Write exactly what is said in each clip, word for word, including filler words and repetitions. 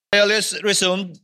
Trial is resumed.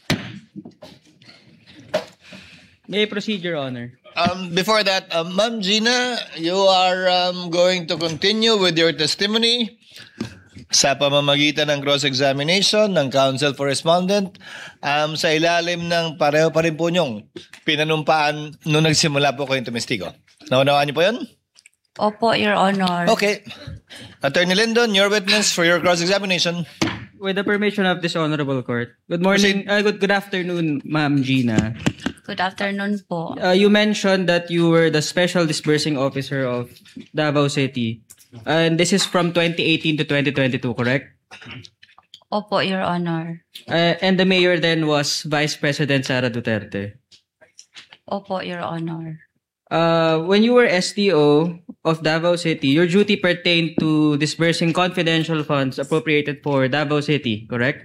May proceed, Your Honor. Um, before that, um, Ma'am Gina, you are um, going to continue with your testimony sa pamamagitan ng cross-examination ng counsel for respondent um, sa ilalim ng pareho pa rin po niyong pinanumpaan nung nagsimula po kayong tumistigo. Naunawaan niyo po yun? Opo, Your Honor. Okay. Attorney Lyndon, your witness for your cross-examination. With the permission of this honorable court. Good morning, uh, good, good afternoon, Ma'am Gina. Good afternoon po. Uh, you mentioned that you were the Special Disbursing Officer of Davao City. And this is from twenty eighteen to twenty twenty-two, correct? Opo, Your Honor. Uh, and the mayor then was Vice President Sara Duterte. Opo, Your Honor. Uh, when you were S D O of Davao City, your duty pertained to disbursing confidential funds appropriated for Davao City, correct?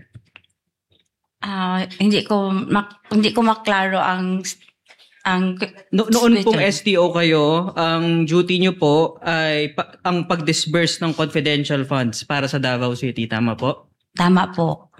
Ah, hindi ko mak- hindi ko maklaro ang ang No, noon pong S D O kayo, ang duty nyo po ay pa- ang pag-disburse ng confidential funds para sa Davao City, tama po? Tama po.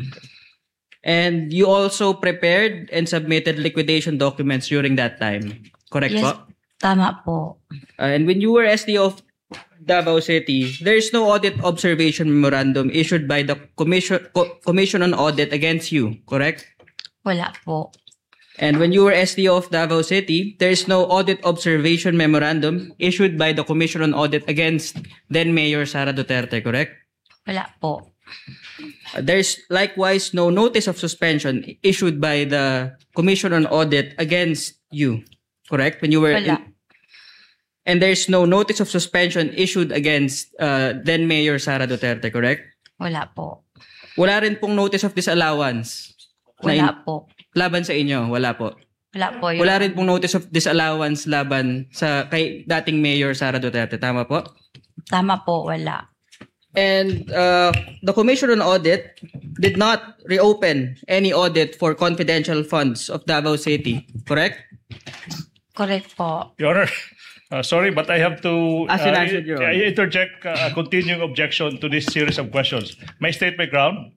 And you also prepared and submitted liquidation documents during that time, correct Yes, po? tama po. Uh, and when you were S D O of Davao City, there is no audit observation memorandum issued by the Commission Co- Commission on Audit against you, correct? Wala po. And when you were S D O of Davao City, there is no audit observation memorandum issued by the Commission on Audit against then Mayor Sara Duterte, correct? Wala po. Uh, There's likewise no notice of suspension issued by the Commission on Audit against you, correct? When you were Wala. in- and there's no notice of suspension issued against uh, then Mayor Sara Duterte, correct? Wala po. Wala rin pong notice of disallowance na in- Wala po. laban sa inyo, wala po. Wala po, Your Wala rin pong notice of disallowance laban sa kay dating Mayor Sara Duterte, tama po? Tama po, wala. And uh, the Commission on Audit did not reopen any audit for confidential funds of Davao City, correct? Correct po. Your Honor, uh, sorry, but I have to As you answered, Your Honor. I interject uh, a continuing objection to this series of questions. May I state my ground?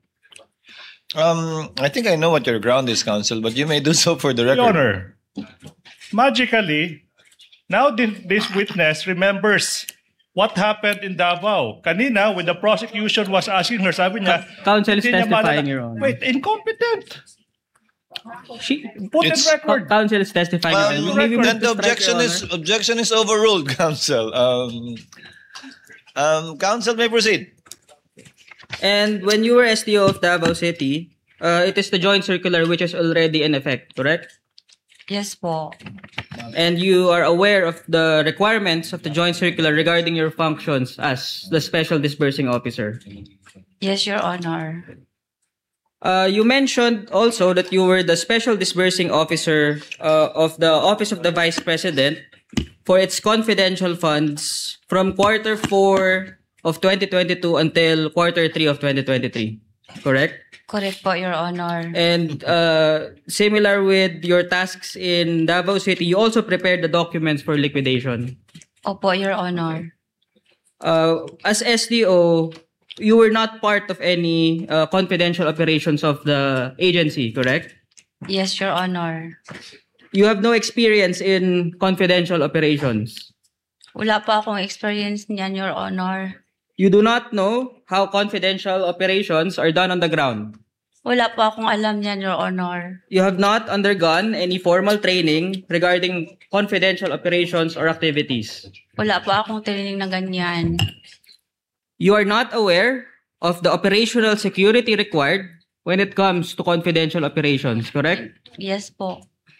Um, I think I know what your ground is, counsel, but you may do so for the Your record. Honor, magically, now thi- this witness remembers what happened in Davao. Kanina, when the prosecution was asking her, sabi niya, Counsel is "Hindi niya testifying, maalala." Your Honor. Wait, incompetent. She, Put in It's- record. Counsel is testifying. Your Um, Honor. Maybe we then have the to strike, objection Your is Honor. objection is overruled, counsel. Um, um, counsel may proceed. And when you were S D O of Davao City, uh, it is the joint circular which is already in effect, correct? Yes po. And you are aware of the requirements of the joint circular regarding your functions as the Special Disbursing Officer. Yes, Your Honor. Uh, you mentioned also that you were the Special Disbursing Officer uh, of the Office of the Vice President for its confidential funds from quarter four of twenty twenty-two until quarter three of twenty twenty-three, correct? Correct po, Your Honor. And uh, similar with your tasks in Davao City, you also prepared the documents for liquidation. Opo, Your Honor. Uh, as S D O, you were not part of any uh, confidential operations of the agency, correct? Yes, Your Honor. You have no experience in confidential operations. Wala po akong experience niyan, Your Honor. You do not know how confidential operations are done on the ground. Wala po akong alam niyan, Your Honor. You have not undergone any formal training regarding confidential operations or activities. Wala po akong training na ganyan. You are not aware of the operational security required when it comes to confidential operations, correct? Yes po.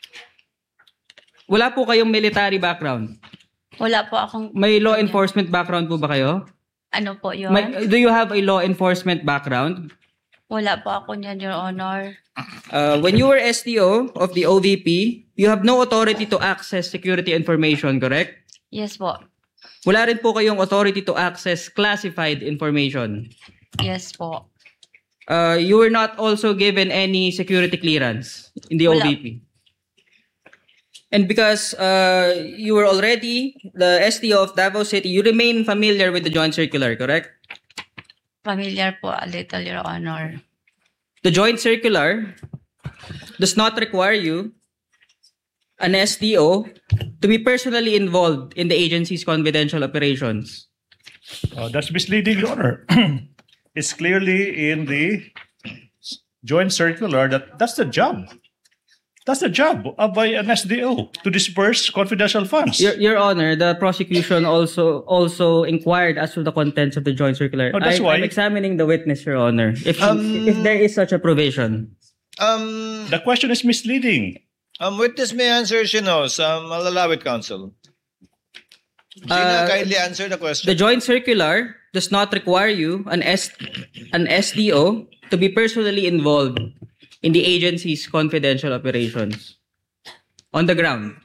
Wala po kayong military background. Wala po akong... May law enforcement background po ba kayo? Ano po yun? May, do you have a law enforcement background? Wala po ako niyan, Your Honor. Uh, when you were S D O of the O V P, you have no authority to access security information, correct? Yes po. Wala rin po kayong authority to access classified information. Yes po. Uh, you were not also given any security clearance in the Wala. O V P. And because uh, you were already the S D O of Davao City, you remain familiar with the joint circular, correct? Familiar po a little, Your Honor. The joint circular does not require you, an S D O, to be personally involved in the agency's confidential operations. Uh, that's misleading, Your Honor. It's clearly in the joint circular that that's the job. That's the job of an S D O, to disperse confidential funds. Your, Your Honor, the prosecution also also inquired as to the contents of the joint circular. Oh, that's I, why- I'm examining the witness, Your Honor. If she- Um, if there is such a provision. Um, The question is misleading. um, witness may answer, she knows. Um, I'll allow it, counsel. Gina, Uh, kindly answer the question. The joint circular does not require you, an S an S D O, to be personally involved in the agency's confidential operations on the ground.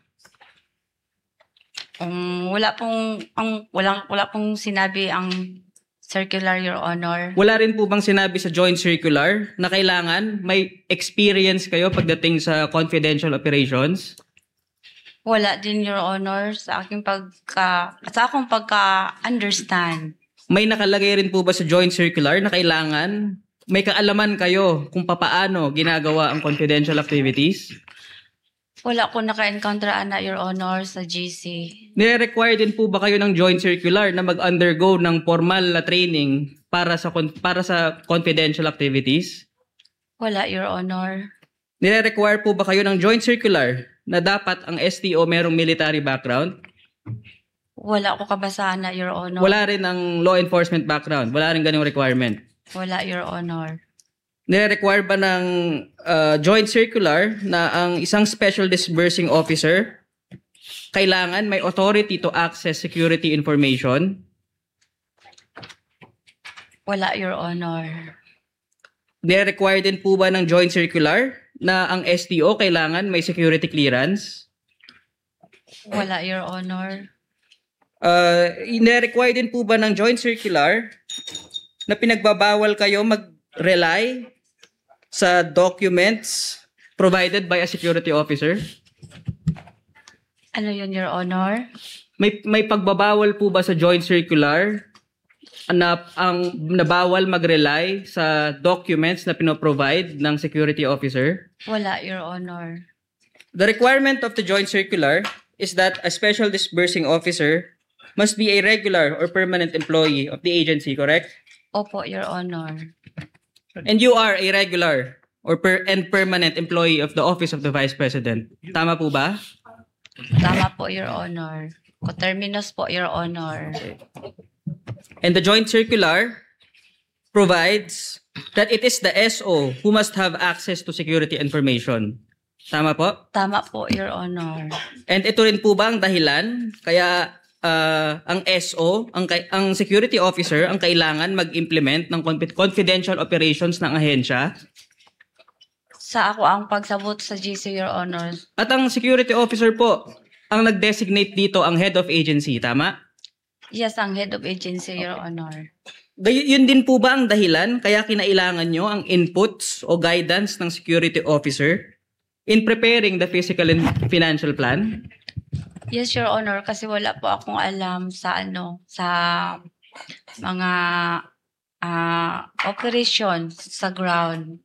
Um, wala pong ang walang wala pong sinabi ang circular, Your Honor. Wala rin po bang sinabi sa joint circular na kailangan may experience kayo pagdating sa confidential operations? Wala din, Your Honor, sa aking pagka sa akong pagka-understand. May nakalagay rin po ba sa joint circular na kailangan may kaalaman kayo kung papaano ginagawa ang confidential activities? Wala ko naka-encounter ana, Your Honor, sa G C. Nire-require din po ba kayo ng joint circular na mag-undergo ng formal na training para sa con- para sa confidential activities? Wala, Your Honor. Nire-require po ba kayo ng joint circular na dapat ang S T O merong military background? Wala ko kabasahan na, Your Honor. Wala rin ang law enforcement background. Wala rin ganyung requirement. Wala, Your Honor. Nire-require ba ng uh, joint circular na ang isang special disbursing officer kailangan may authority to access security information? Wala, Your Honor. Nire-require din po ba ng joint circular na ang S T O kailangan may security clearance? Wala, Your Honor. Uh, nire-require din po ba ng joint circular na pinagbabawal kayo mag-rely sa documents provided by a security officer? Ano yun, Your Honor? May may pagbabawal po ba sa joint circular na ang nabawal mag-rely sa documents na pinoprovide ng security officer? Wala, Your Honor. The requirement of the joint circular is that a special disbursing officer must be a regular or permanent employee of the agency, correct? Opo, Your Honor. And you are a regular or per and permanent employee of the Office of the Vice President. Tama po ba? Tama po, Your Honor. Coterminous po, Your Honor. And the joint circular provides that it is the S O who must have access to security information. Tama po? Tama po, Your Honor. And ito rin po ba ang dahilan kaya uh, ang S O, ang, kay- ang security officer, ang kailangan mag-implement ng confi- confidential operations ng ahensya? Sa ako ang pagsabot sa G C, Your Honor. At ang security officer po, ang nag-designate dito ang head of agency, tama? Yes, ang head of agency, Your Honor. Gay- yun din po ba ang dahilan kaya kinailangan nyo ang inputs o guidance ng security officer in preparing the physical and financial plan? Yes, Your Honor, kasi wala po akong alam sa ano, sa mga ah, operations sa ground.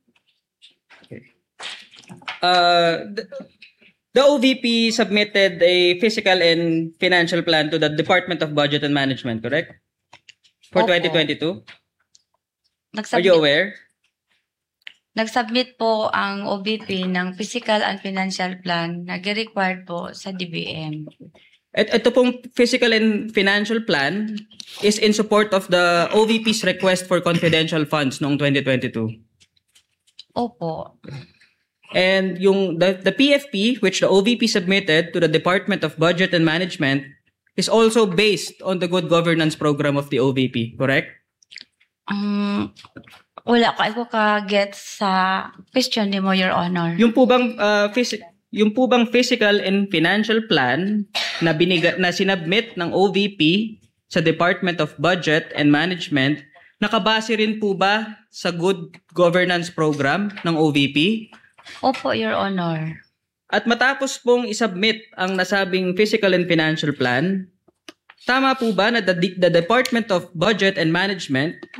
Uh, the, the O V P submitted a physical and financial plan to the Department of Budget and Management, correct? For Opo. twenty twenty-two? Are Nagsubmit, you aware? nagsubmit po ang O B P ng physical and financial plan na required po sa D B M. At ito pong physical and financial plan is in support of the O V P's request for confidential funds noong twenty twenty-two. Opo. And yung the, the P F P, which the O V P submitted to the Department of Budget and Management, is also based on the good governance program of the O V P, correct? Um, wala ka ko ka-get sa question ni mo, Your Honor. Yung po bang uh, phys- yung po bang physical and financial plan na biniga na sinubmit ng O V P sa Department of Budget and Management, nakabase rin po ba sa good governance program ng O V P? Opo, Your Honor. At matapos pong isubmit ang nasabing physical and financial plan, tama po ba na the, the Department of Budget and Management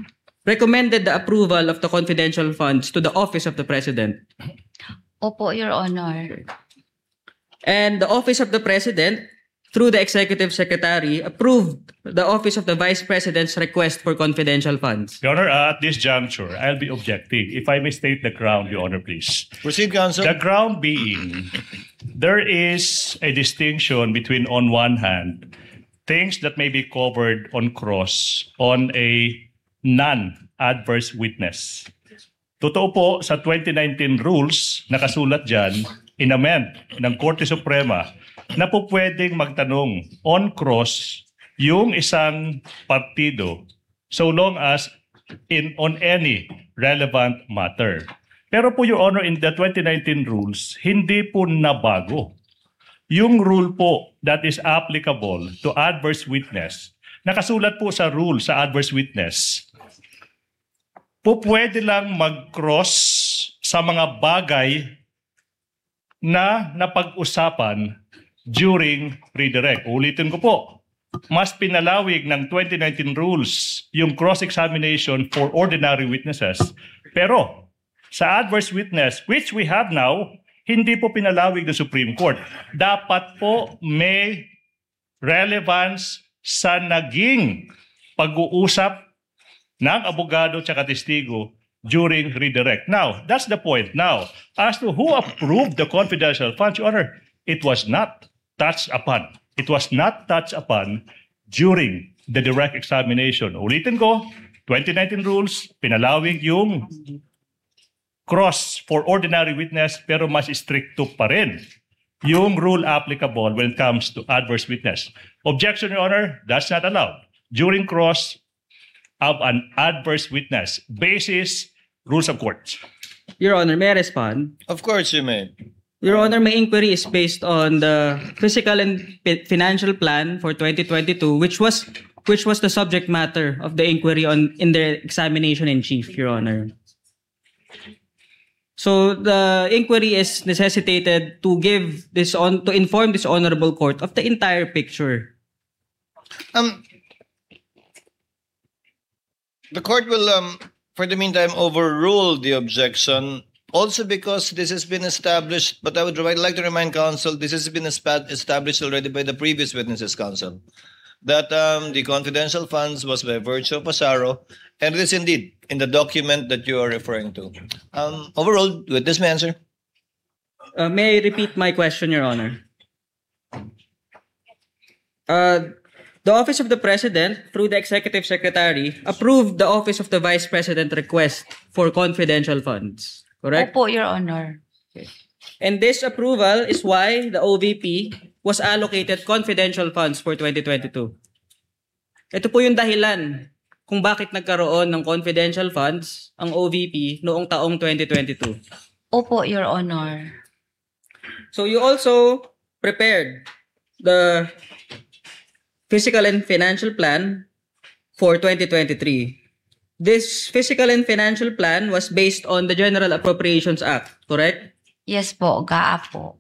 recommended the approval of the confidential funds to the Office of the President. Opo, Your Honor. And the Office of the President, through the Executive Secretary, approved the Office of the Vice President's request for confidential funds. Your Honor, uh, at this juncture, I'll be objecting. If I may state the ground, Your Honor, please. Proceed, counsel. The ground being, there is a distinction between, on one hand, things that may be covered on cross on a non-adverse witness. Totoo po, sa twenty nineteen rules, nakasulat dyan, inamend ng Korte Suprema, na po pwedeng magtanong on cross yung isang partido so long as in on any relevant matter. Pero po, Your Honor, in the twenty nineteen rules, hindi po nabago. Yung rule po that is applicable to adverse witness, nakasulat po sa rule sa adverse witness, po pwede lang mag-cross sa mga bagay na napag-usapan during redirect. Ulitin ko po, mas pinalawig ng twenty nineteen rules yung cross-examination for ordinary witnesses. Pero sa adverse witness, which we have now, hindi po pinalawig ng Supreme Court. Dapat po may relevance sa naging pag-uusap ng abogado at testigo during redirect. Now, that's the point. Now, as to who approved the confidential funds, Your Honor, it was not touched upon. It was not touched upon during the direct examination. Ulitin ko, twenty nineteen rules, pinalawig yung cross for ordinary witness, pero mas stricto pa rin yung rule applicable when it comes to adverse witness. Objection, Your Honor, that's not allowed. During cross of an adverse witness, basis rules of court. Your Honor, may I respond? Of course you may. Your Honor, my inquiry is based on the fiscal and fi- financial plan for twenty twenty-two, which was which was the subject matter of the inquiry on in the examination in chief, Your Honor. So the inquiry is necessitated to give this on to inform this honorable court of the entire picture. Um, the court will, um, for the meantime, overrule the objection. Also because this has been established, but I would like to remind counsel, this has been espa- established already by the previous witnesses, counsel, that um, the confidential funds was by virtue of Pasaro, and it is indeed in the document that you are referring to. Um, overruled. Witness may answer. Uh, may I repeat my question, Your Honor? Uh, the Office of the President, through the Executive Secretary, approved the Office of the Vice President request for confidential funds. Correct? Opo, Your Honor. And this approval is why the O V P was allocated confidential funds for twenty twenty-two. Ito po yung dahilan kung bakit nagkaroon ng confidential funds ang O V P noong taong twenty twenty-two. Opo, Your Honor. So you also prepared the fiscal and financial plan for twenty twenty-three. This fiscal and financial plan was based on the General Appropriations Act, correct? Yes po, G A A po.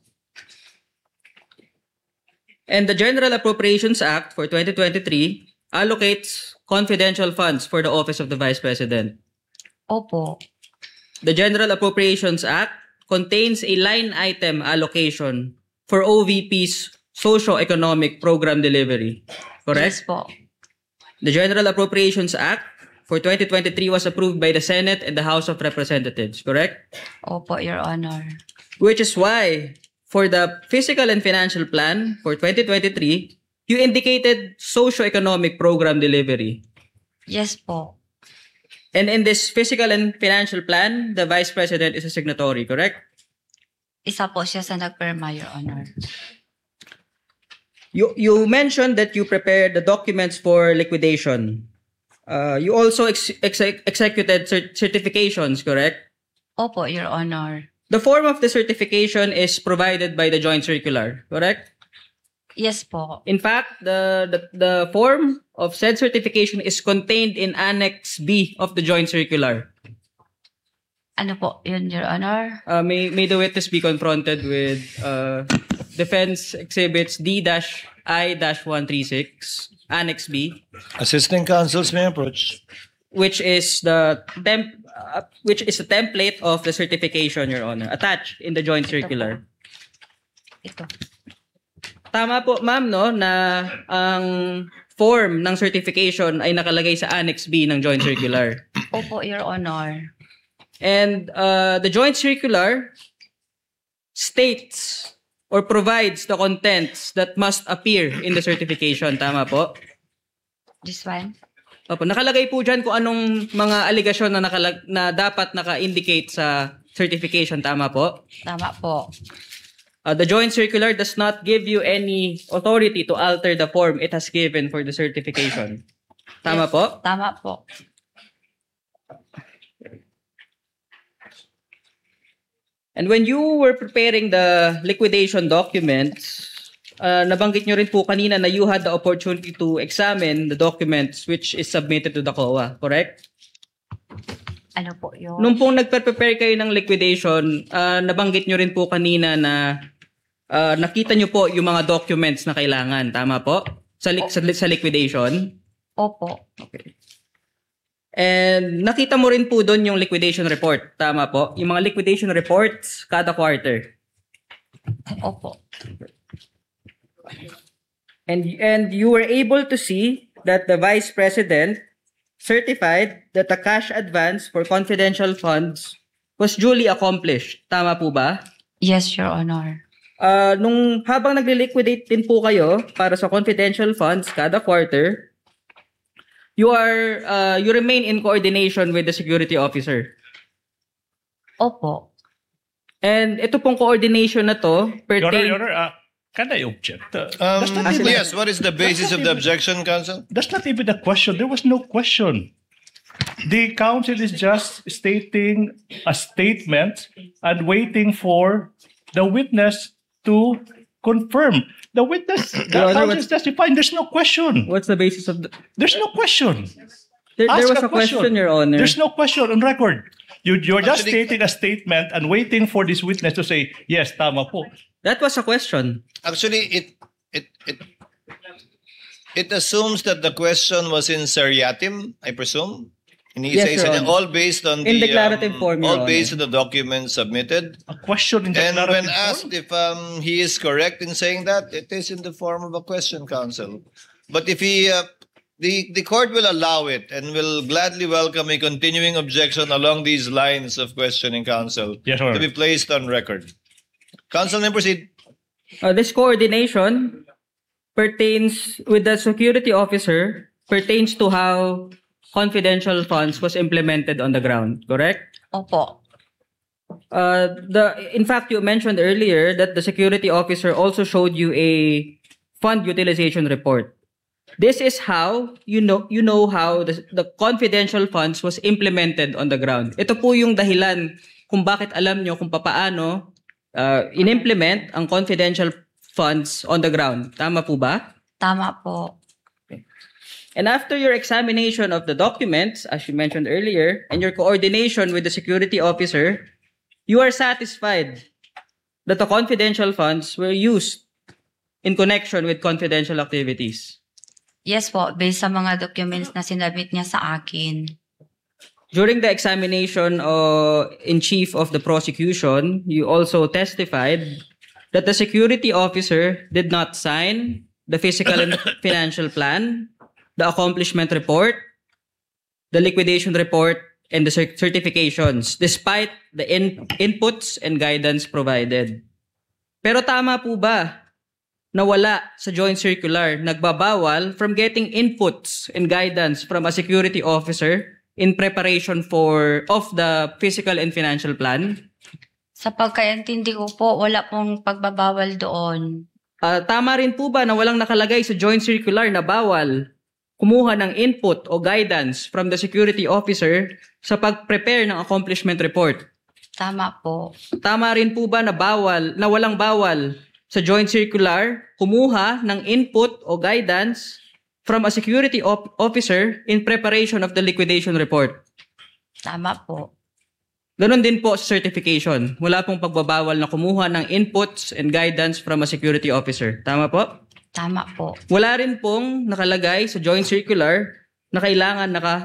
And the General Appropriations Act for twenty twenty-three allocates confidential funds for the Office of the Vice President. Opo. The General Appropriations Act contains a line item allocation for O V P's socio-economic program delivery, correct? Yes po. The General Appropriations Act for twenty twenty-three was approved by the Senate and the House of Representatives, correct? Opo, Your Honor. Which is why, for the fiscal and financial plan for twenty twenty-three, you indicated socio-economic program delivery. Yes po. And in this fiscal and financial plan, the Vice President is a signatory, correct? Isa po siya sa nagpirma, Your Honor. You you mentioned that you prepared the documents for liquidation. Uh, you also ex- ex- executed cert- certifications, correct? Opo, Your Honor. The form of the certification is provided by the joint circular, correct? Yes po. In fact, the, the, the form of said certification is contained in Annex B of the joint circular. Ano po yun, Your Honor? Uh, may, may the witness be confronted with uh, Defense Exhibits D I one thirty-six, Annex B. Assistant counsels may approach. which is the temp, uh, which is a template of the certification, Your Honor, attached in the joint circular. Ito. Tama po, ma'am, no, na ang form ng certification ay nakalagay sa Annex B ng joint circular. Opo, Your Honor. And uh, the joint circular states or provides the contents that must appear in the certification. Tama po? This one? Opo, nakalagay po dyan kung anong mga aligasyon na, nakalag na dapat naka-indicate sa certification. Tama po? Tama po. Uh, the joint circular does not give you any authority to alter the form it has given for the certification. Tama Yes, po? Tama po. And when you were preparing the liquidation documents, uh, nabanggit nyo rin po kanina na you had the opportunity to examine the documents which is submitted to the C O A, correct? Ano po yun? Nung pong nagpe-prepare kayo ng liquidation, uh, nabanggit nyo rin po kanina na uh, nakita nyo po yung mga documents na kailangan. Tama po? Sa, li- sa, sa liquidation? Opo. Okay. And nakita mo rin po doon yung liquidation report. Tama po? Yung mga liquidation reports kada quarter. Opo. And, and you were able to see that the Vice President certified that the cash advance for confidential funds was duly accomplished. Tama po ba? Yes, Your Honor. Uh, nung habang nagle-liquidate din po kayo para sa confidential funds kada quarter, you are uh, you remain in coordination with the security officer. Opo. And ito pong coordination na to Your Honor, pertain... Your Honor, uh, can I object? Uh, Um, that's, not even, yes, what is the basis of the objection, counsel? that's not even a question. There was no question. The counsel is just stating a statement and waiting for the witness to confirm. The witness, the Your Honor, counsel is testifying. There's no question. What's the basis of the... There's no question. There, there Ask was a question, Your Honor. There's no question on record. You, you're just Actually- stating a statement and waiting for this witness to say, yes, tama po. That was a question. Actually, it it it it assumes that the question was in seriatim, I presume. And he Yes, says Your Honor. all based on In the declarative um, form, Your all based Honor. on the documents submitted. A question in And declarative when form? asked if um, he is correct in saying that, it is in the form of a question, counsel. But if he, uh, the the court will allow it and will gladly welcome a continuing objection along these lines of questioning, counsel, Yes, Your to Honor. be placed on record. Counsel, may proceed. Uh, this coordination pertains with the security officer pertains to how confidential funds was implemented on the ground, correct? Opo. Uh, the in fact, you mentioned earlier that the security officer also showed you a fund utilization report. This is how you know you know how the, the confidential funds was implemented on the ground. Ito po yung dahilan kung bakit alam nyo kung papaano uh, in-implement ang confidential funds on the ground. Tama po ba? Tama po. And after your examination of the documents, as you mentioned earlier, and your coordination with the security officer, you are satisfied that the confidential funds were used in connection with confidential activities. Yes po, based sa mga documents na sinabit niya sa akin. During the examination uh, in chief of the prosecution, you also testified that the security officer did not sign the physical and financial plan, the accomplishment report, the liquidation report, and the cer- certifications, despite the in- inputs and guidance provided. Pero tama po ba na wala sa joint circular nagbabawal from getting inputs and guidance from a security officer in preparation for of the physical and financial plan? Sa pagkaintindi ko po, wala pong pagbabawal doon. Ah, tama rin po ba na walang nakalagay sa joint circular na bawal kumuha ng input o guidance from the security officer sa pag-prepare ng accomplishment report? Tama po. Tama rin po ba na bawal, na walang bawal sa joint circular kumuha ng input o guidance from a security op- officer in preparation of the liquidation report? Tama po. Ganon din po sa certification. Wala pong pagbabawal na kumuha ng inputs and guidance from a security officer. Tama po? Tama po. Wala rin pong nakalagay sa joint circular na kailangan naka